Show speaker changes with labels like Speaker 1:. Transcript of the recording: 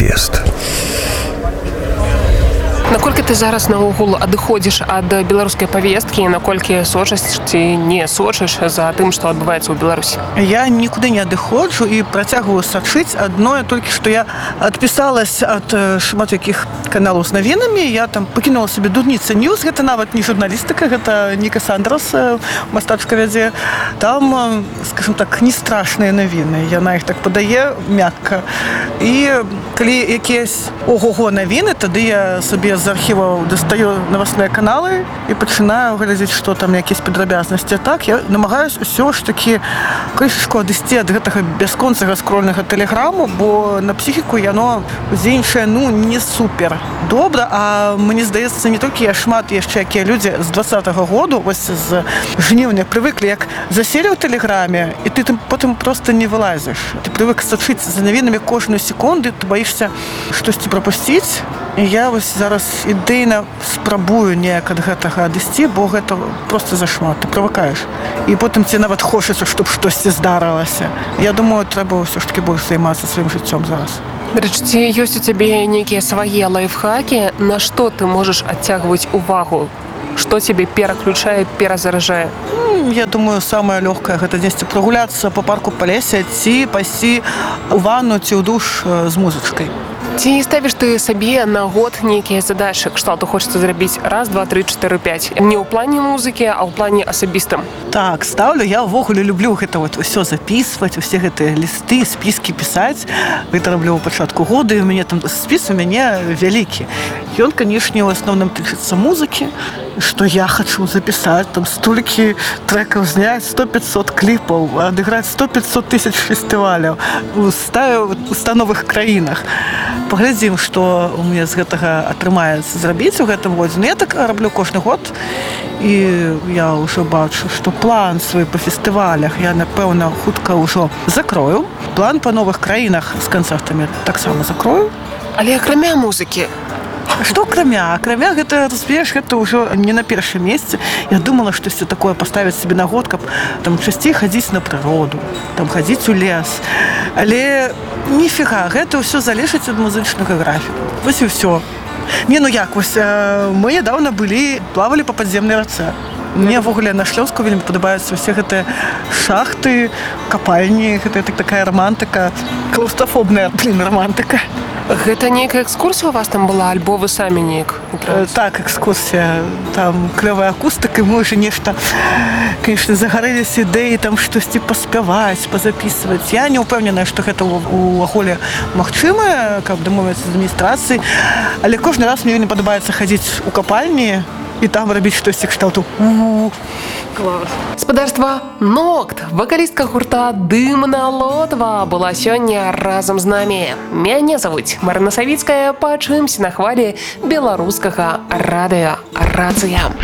Speaker 1: Пафест.
Speaker 2: Наколькі ты зараз наогул адыходзіш ад беларускай павесткі, наколькі сочыш ці не сочыш за тым, што адбываецца ў Беларусі?
Speaker 3: Я нікуды не адыходжу і працягваю сачыць. Адное толькі што я адпісалась ад шмат якіх каналаў з навінамі. Я там пакінула сабе Дурніца Ньюс. Гэта нават не журналістыка, гэта Ніка Сандрас, мастачка вядзе. Там, скажем так, не страшныя навіны. Яна іх так падае мякка. І калі якісь ого-го навіны, тады я сабе з архіваў дастаю новостныя каналы і пачынаю глядзець, што там якісь падрабязнасці. Так, я намагаюсь усё ж такі крышачку адысці ад гэтага бясконцага скрольнага тэлеграму, бо на псіхіку яно дзейнічае, не супер добра. А мне здаецца, не толькі я, шмат яшчэ якія людзі з 20-го году, вось з жніўня прывыклі, як заселі ў тэлеграме, і ты там потым проста не вылазіш. Ты прывык сачыць за навінамі кожную секунду, ты баішся штосьці прапусціць. І я вось зараз ідэйна спрабую неяк ад гэтага адысці, бо гэта проста зашмат, ты прывыкаеш. І потым ці нават хочацца, чтоб штосьці здарылася. Я думаю, трэба ўсё ж такі больш займацца сваім жыццём зараз.
Speaker 2: Дарэчы, ці ёсць у цябе нейкія свае лайфхакі, на што ты можаш адцягваць увагу? Што цябе пераключае, перазаражае?
Speaker 3: Я думаю, самае лёгкае гэта дзесьці прагуляцца па парку, па лесе, ці пайсці ў ванну ці ў душ з музычкай.
Speaker 2: Ці ставіш ты сабе на год нейкія задачы, кшталту хочацца зрабіць 1, 2, 3, 4, 5? Не ў плане музыкі, а ў плане асабістым.
Speaker 3: Так, ставлю. Я ўвогуле люблю гэта вот ўсё запісваць, усе гэтыя лісты, спіскі пісаць. Гэта раблю ў пачатку года, і ў мяне там спіс у мяне вялікі. Ён, канешне, ў асноўным тычыцца музыкі, што я хачу запісаць, там столькі трэкаў зняць, 100-500 кліпаў, адыграць 100-500 тысяч фестываляў у 100 установых краінах. Паглядзім, што у мяне з гэтага атрымаецца зрабіць у гэтым годзе. Я так раблю кожны год, і я ўжо бачу, што план свой па фестывалях я, напэўна, хутка ўжо закрою. План па новых краінах з канцэртамі таксама закрою.
Speaker 2: Але акрамя музыкі,
Speaker 3: Што акрамя? Акрамя гэта, разумееш, гэта ўжо не на першым месцы. Я думала, штосьці такое паставіць сабе на год, каб там часцей хадзіць на прыроду, там хадзіць у лес. Але ніфіга, гэта ўсё залежыць ад музычнага графіку. Вось і ўсё. Як вось, мы нядаўна плавалі па падземнай рацэ. Мне ўвогуле на Шлёнску вельмі падабаюцца ўсе гэтыя шахты, капальні, гэта такая романтыка, клаўстрафобная, романтыка.
Speaker 2: Гэта нейкая экскурсія у вас там была, альбо вы самі неяк?
Speaker 3: Так, экскурсія. Там клёвая акустыка, і мы ўжо нешта, конечно, загарэліся ідэі там штосьці паспяваць, пазапісваць. Я не ўпэўненая, што гэта ўвогуле магчыма, каб дамовіцца з адміністрацыяй, але кожны раз мне вельмі падабаецца хадзіць у капальні і там рабіць штосьці кшталту.
Speaker 2: Клас. Спадарства Нокт, вакалістка гурта Дымна Лотва, была сёння разам з намі. Мяне завуць Марына Савіцкая. Пачуемся на хвалі беларускага радыё «Рацыя».